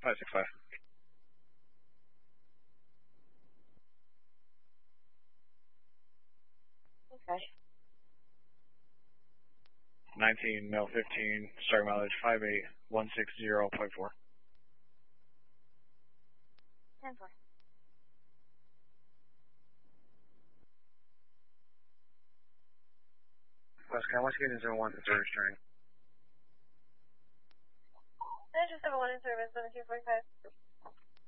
565. Okay. 19, male 15, starting mileage 58160.4. 10-4. West Coast, what's getting 01 to service training? Just have a 1 in service, 1745.